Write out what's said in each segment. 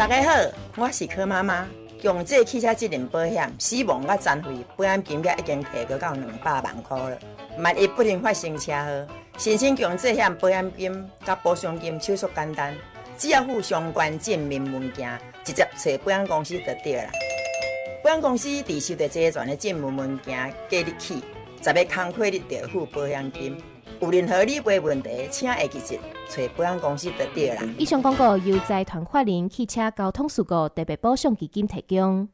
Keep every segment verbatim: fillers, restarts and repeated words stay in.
大家好，我是柯妈妈。强制汽车责任保险死亡甲残废保险金额已经提高到两百万块了。万一不幸发生车祸，申请强制险保险金甲补偿金手续简单，只要附相关证明文件，直接找保险公司就对了。保险公司伫收到这全的证明文件寄入去，十个工课日就付保险金。有任何理赔问题，请会记一找保险公司就对啦。 以上广告由财团法人汽车交通事故特别保障基金提供。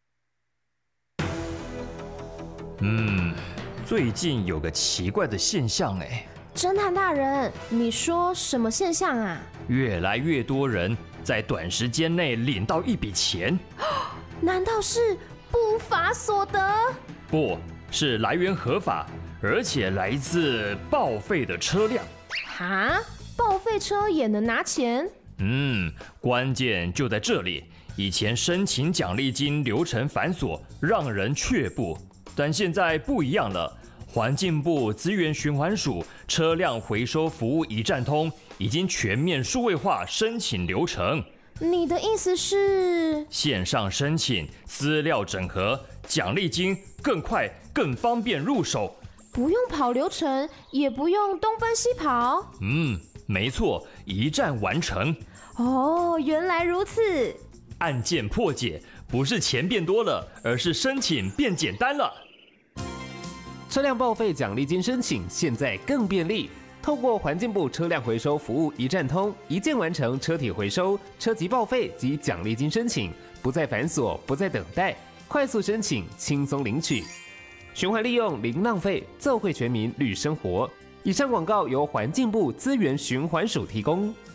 嗯，最近有个奇怪的现象哎。 侦探大人，你说什么现象啊？ 越来越多人在短时间内领到一笔钱。 难道是不法所得？ 不是，来源合法，而且来自报废的车辆。 哈？报废车也能拿钱？ 嗯，关键就在这里。以前申请奖励金流程繁琐，让人却步，但现在不一样了。环境部资源循环署车辆回收服务一站通已经全面数位化申请流程。 你的意思是？ 线上申请，资料整合，奖励金更快、更方便入手， 不用跑流程，也不用东奔西跑。 嗯，没错，一站完成。 哦，原来如此。 案件破解，不是钱变多了，而是申请变简单了。 车辆报废奖励金申请现在更便利。透过环境部车辆回收服务一站通，一键完成车体回收、车籍报废及奖励金申请，不再繁琐，不再等待，快速申请，轻松领取。循环利用零浪费，奏惠全民绿生活。以上广告由环境部资源循环署提供。